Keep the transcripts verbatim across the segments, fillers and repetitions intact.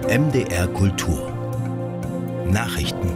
M D R Kultur Nachrichten.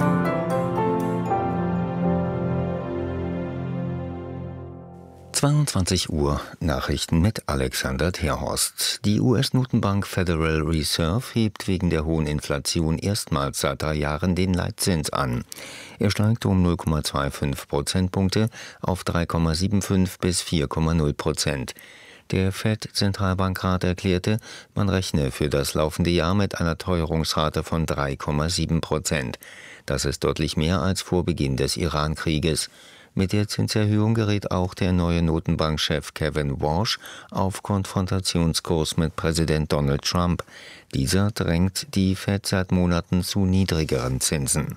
zweiundzwanzig Uhr Nachrichten mit Alexander Terhorst. Die U S-Notenbank Federal Reserve hebt wegen der hohen Inflation erstmals seit drei Jahren den Leitzins an. Er steigt um null Komma fünfundzwanzig Prozentpunkte auf drei Komma fünfundsiebzig bis vier Komma null Prozent. Der Fed-Zentralbankrat erklärte, man rechne für das laufende Jahr mit einer Teuerungsrate von drei Komma sieben Prozent. Das ist deutlich mehr als vor Beginn des Iran-Krieges. Mit der Zinserhöhung gerät auch der neue Notenbankchef Kevin Warsh auf Konfrontationskurs mit Präsident Donald Trump. Dieser drängt die Fed seit Monaten zu niedrigeren Zinsen.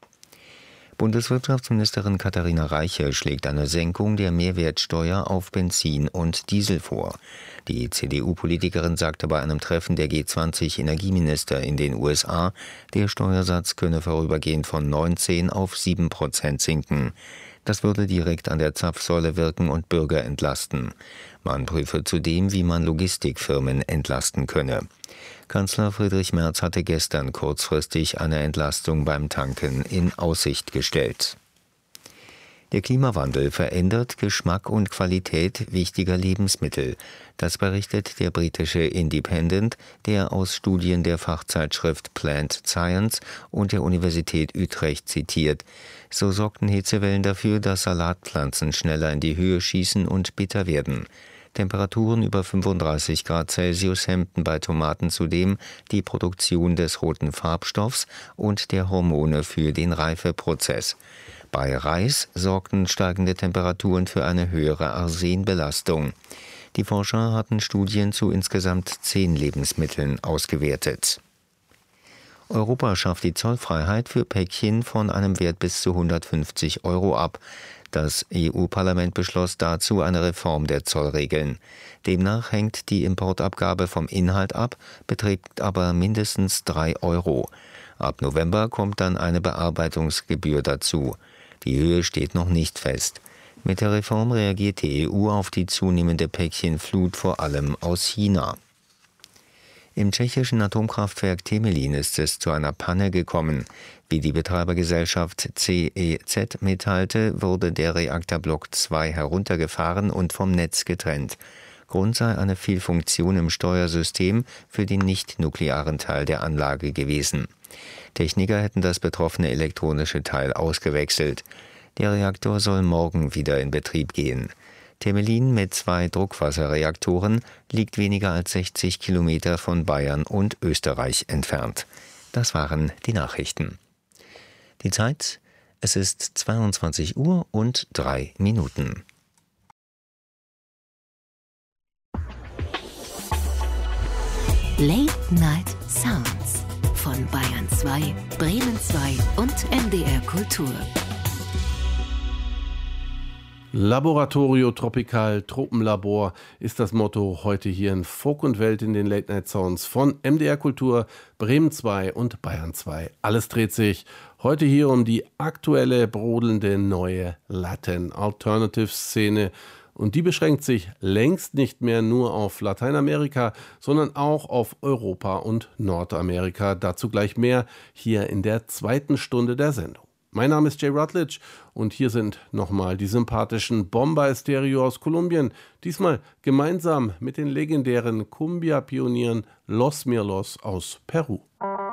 Bundeswirtschaftsministerin Katharina Reiche schlägt eine Senkung der Mehrwertsteuer auf Benzin und Diesel vor. Die C D U-Politikerin sagte bei einem Treffen der G zwanzig Energieminister in den U S A, der Steuersatz könne vorübergehend von neunzehn auf sieben Prozent sinken. Das würde direkt an der Zapfsäule wirken und Bürger entlasten. Man prüfe zudem, wie man Logistikfirmen entlasten könne. Kanzler Friedrich Merz hatte gestern kurzfristig eine Entlastung beim Tanken in Aussicht gestellt. Der Klimawandel verändert Geschmack und Qualität wichtiger Lebensmittel. Das berichtet der britische Independent, der aus Studien der Fachzeitschrift Plant Science und der Universität Utrecht zitiert. So sorgten Hitzewellen dafür, dass Salatpflanzen schneller in die Höhe schießen und bitter werden. Temperaturen über fünfunddreißig Grad Celsius hemmten bei Tomaten zudem die Produktion des roten Farbstoffs und der Hormone für den Reifeprozess. Bei Reis sorgten steigende Temperaturen für eine höhere Arsenbelastung. Die Forscher hatten Studien zu insgesamt zehn Lebensmitteln ausgewertet. Europa schafft die Zollfreiheit für Päckchen von einem Wert bis zu hundertfünfzig Euro ab. Das E U-Parlament beschloss dazu eine Reform der Zollregeln. Demnach hängt die Importabgabe vom Inhalt ab, beträgt aber mindestens drei Euro. Ab November kommt dann eine Bearbeitungsgebühr dazu. Die Höhe steht noch nicht fest. Mit der Reform reagiert die E U auf die zunehmende Päckchenflut vor allem aus China. Im tschechischen Atomkraftwerk Temelin ist es zu einer Panne gekommen. Wie die Betreibergesellschaft C E Z mitteilte, wurde der Reaktorblock zwei heruntergefahren und vom Netz getrennt. Grund sei eine Fehlfunktion im Steuersystem für den nicht-nuklearen Teil der Anlage gewesen. Techniker hätten das betroffene elektronische Teil ausgewechselt. Der Reaktor soll morgen wieder in Betrieb gehen. Temelin mit zwei Druckwasserreaktoren liegt weniger als sechzig Kilometer von Bayern und Österreich entfernt. Das waren die Nachrichten. Die Zeit, es ist zweiundzwanzig Uhr und drei Minuten. Late Night Sounds von Bayern zwei, Bremen zwei und M D R Kultur. Laboratorio Tropical, Tropenlabor ist das Motto heute hier in Folk und Welt in den Late Night Sounds von M D R Kultur, Bremen zwei und Bayern zwei. Alles dreht sich heute hier um die aktuelle, brodelnde, neue Latin Alternative Szene. Und die beschränkt sich längst nicht mehr nur auf Lateinamerika, sondern auch auf Europa und Nordamerika. Dazu gleich mehr hier in der zweiten Stunde der Sendung. Mein Name ist Jay Rutledge und hier sind nochmal die sympathischen Bomba Estéreo aus Kolumbien, diesmal gemeinsam mit den legendären Cumbia-Pionieren Los Mirlos aus Peru.